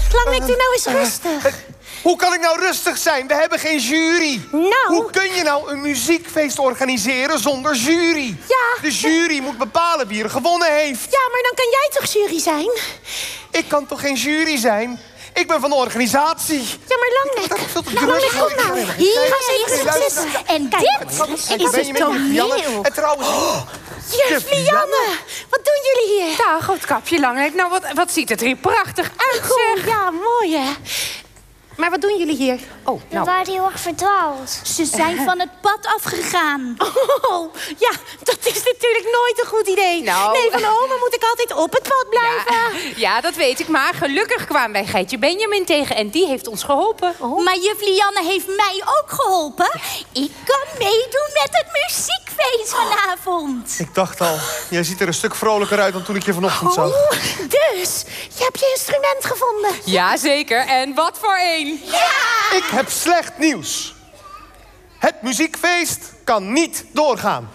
Langnek, doe nou eens rustig. Hoe kan ik nou rustig zijn? We hebben geen jury. Nou. Hoe kun je nou een muziekfeest organiseren zonder jury? Ja. De jury moet bepalen wie er gewonnen heeft. Ja, maar dan kan jij toch jury zijn? Ik kan toch geen jury zijn? Ik ben van de organisatie. Ja, maar Langnek. Langnek, kom nou. Hier is het zitten. En dit is het toneel. En trouwens... Juf Lianne, wat doen jullie hier? Dag, Roodkapje Langnek. Nou, wat ziet het er hier prachtig uit, zeg. Ja, mooi hè. Maar wat doen jullie hier? Oh, We nou. waren heel erg verdwaald. Ze zijn van het pad afgegaan. Oh, ja, dat is natuurlijk nooit een goed idee. Nou. Nee, van oma moet ik altijd op het pad blijven. Ja, dat weet ik. Maar gelukkig kwamen wij Geitje Benjamin tegen en die heeft ons geholpen. Maar juf Lianne heeft mij ook geholpen. Ik kan meedoen met het muziekfeest vanavond. Ik dacht al, jij ziet er een stuk vrolijker uit dan toen ik je vanochtend zag. Oh, dus, je hebt je instrument gevonden. Jazeker, en wat voor een. Ik heb slecht nieuws. Het muziekfeest kan niet doorgaan.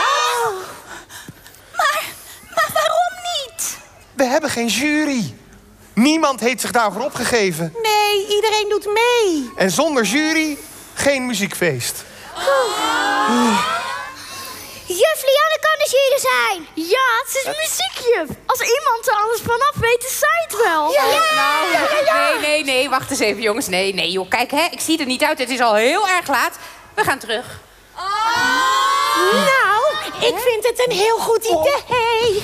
Maar waarom niet? We hebben geen jury. Niemand heeft zich daarvoor opgegeven. Nee, iedereen doet mee. En zonder jury geen muziekfeest. Juf Lianne kan de jury zijn. Ja, het is muziekjuf. Als iemand er alles vanaf weet, is zij het wel. Nee, wacht eens even, jongens. Nee, joh, kijk, hè, ik zie er niet uit. Het is al heel erg laat. We gaan terug. Nou, ik vind het een heel goed idee.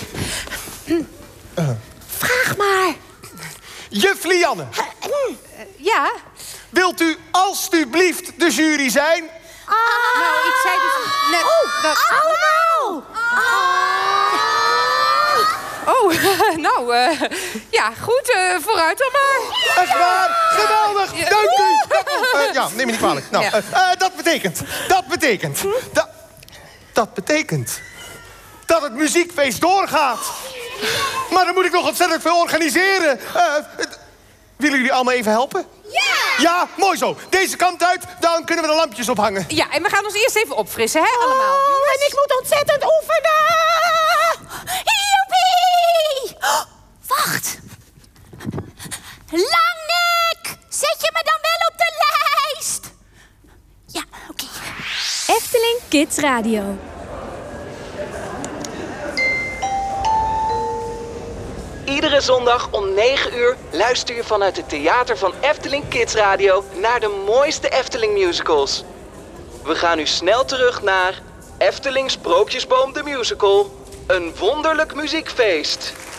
Vraag maar. Juf Lianne, Ja? wilt u alstublieft de jury zijn? Nou, ik zei dus net dat... Allemaal. Oh, nou, ja, goed, vooruit dan maar. Echt waar? Geweldig! Dank u! Ja, neem me niet kwalijk. Nou, dat betekent dat het muziekfeest doorgaat. Maar dan moet ik nog ontzettend veel organiseren. Willen jullie allemaal even helpen? Ja! Ja, mooi zo. Deze kant uit, dan kunnen we de lampjes ophangen. Ja, en we gaan ons eerst even opfrissen, hè, allemaal. Oh, en ik moet ontzettend oefenen. Joepie! Oh, wacht. Langnek, zet je me dan wel op de lijst? Ja, oké. Efteling Kids Radio. Iedere zondag om 9 uur luister je vanuit het theater van Efteling Kids Radio naar de mooiste Efteling musicals. We gaan nu snel terug naar Efteling Sprookjesboom de Musical. Een wonderlijk muziekfeest.